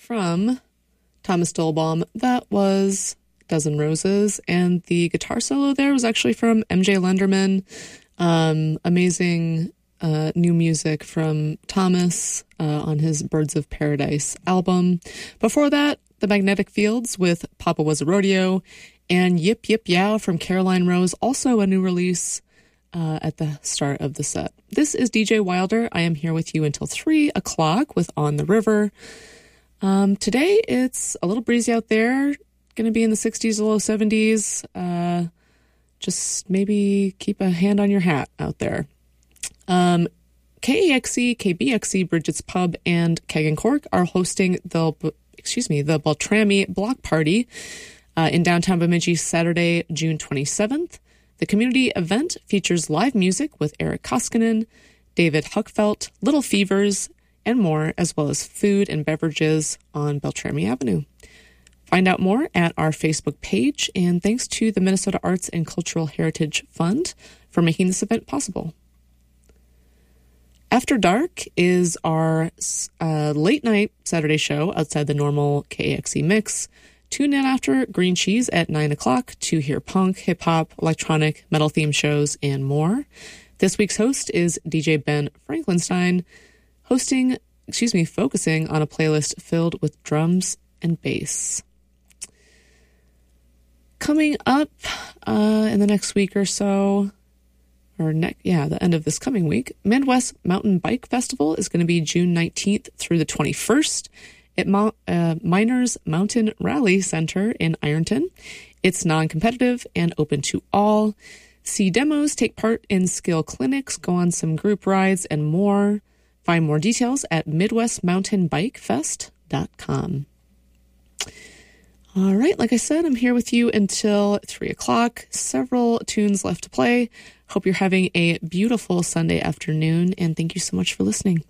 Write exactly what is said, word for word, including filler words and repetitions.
from Thomas Dolbaum. That was Dozen Roses, and the guitar solo there was actually from M J Lenderman. Um, amazing uh, new music from Thomas uh, on his Birds of Paradise album. Before that, The Magnetic Fields with Papa Was a Rodeo, and Yip Yip Yow from Caroline Rose, also a new release uh, at the start of the set. This is D J Wilder. I am here with you until three o'clock with On the River. Um, today, it's a little breezy out there. Going to be in the sixties, low seventies. Uh, just maybe keep a hand on your hat out there. Um, K A X E, K B X E, Bridget's Pub, and Keg and Cork are hosting the, excuse me, the Beltrami Block Party uh, in downtown Bemidji Saturday, June twenty-seventh. The community event features live music with Eric Koskinen, David Huckfelt, Little Fevers, and more, as well as food and beverages on Beltrami Avenue. Find out more at our Facebook page, and thanks to the Minnesota Arts and Cultural Heritage Fund for making this event possible. After Dark is our uh, late night Saturday show outside the normal K A X E mix. Tune in after Green Cheese at nine o'clock to hear punk, hip-hop, electronic, metal-themed shows, and more. This week's host is D J Ben Franklinstein, hosting, excuse me, focusing on a playlist filled with drums and bass. Coming up uh, in the next week or so, or ne- yeah, the end of this coming week, Midwest Mountain Bike Festival is going to be June nineteenth through the twenty-first at Mo- uh, Miners Mountain Rally Center in Ironton. It's non-competitive and open to all. See demos, take part in skill clinics, go on some group rides, and more. Find more details at midwest mountain bike fest dot com. All right, like I said, I'm here with you until three o'clock. Several tunes left to play. Hope you're having a beautiful Sunday afternoon, and thank you so much for listening.